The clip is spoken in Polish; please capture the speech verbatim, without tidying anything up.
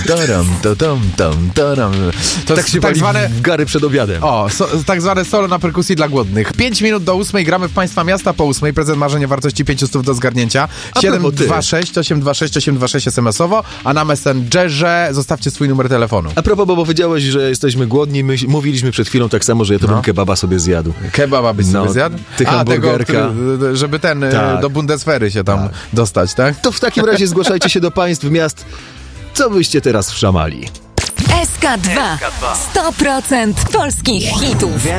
Taram, tatam, tam, taram. To Tak jest się tak wali zwane... w gary przed obiadem. O, so, tak zwane solo na perkusji dla głodnych. pięć minut do ósmej, gramy w Państwa Miasta po ósmej. Prezent marzenia wartości pięć stów do zgarnięcia. siedem dwa sześć osiem dwa sześć osiem dwa sześć es em esowo, a na Messengerze zostawcie swój numer telefonu. A propos, bo powiedziałeś, że jesteśmy głodni. My mówiliśmy przed chwilą tak samo, że ja to No. bym kebaba sobie zjadł. Kebaba byś No, sobie zjadł? ty A, hamburgerka. tego, który, żeby ten, Tak. do Bundeswehry się tam Tak. dostać, tak? To w takim razie zgłaszajcie się do państw miast. Co byście teraz wszamali? S K dwa. sto procent polskich hitów.